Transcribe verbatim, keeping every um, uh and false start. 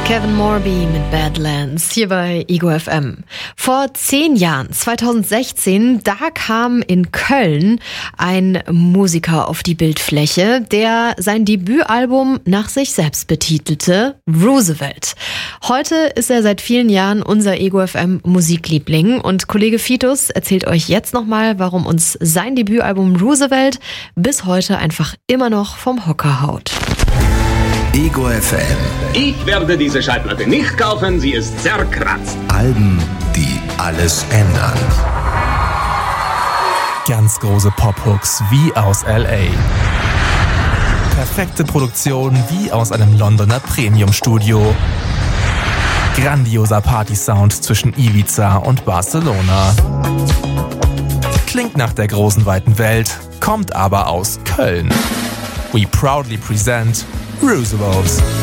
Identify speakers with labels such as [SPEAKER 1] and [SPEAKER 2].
[SPEAKER 1] Kevin Morby mit Badlands hier bei Ego F M. Vor zehn Jahren, zwanzig sechzehn, da kam in Köln ein Musiker auf die Bildfläche, der sein Debütalbum nach sich selbst betitelte, Roosevelt. Heute ist er seit vielen Jahren unser Ego F M Musikliebling und Kollege Fitus erzählt euch jetzt nochmal, warum uns sein Debütalbum Roosevelt bis heute einfach immer noch vom Hocker haut.
[SPEAKER 2] Ego F M.
[SPEAKER 3] Ich werde diese Schallplatte nicht kaufen, sie ist zerkratzt.
[SPEAKER 2] Alben, die alles ändern.
[SPEAKER 4] Ganz große Pop-Hooks wie aus L A. Perfekte Produktion wie aus einem Londoner Premium-Studio. Grandioser Party-Sound zwischen Ibiza und Barcelona. Klingt nach der großen weiten Welt, kommt aber aus Köln. We proudly present Roosevelt.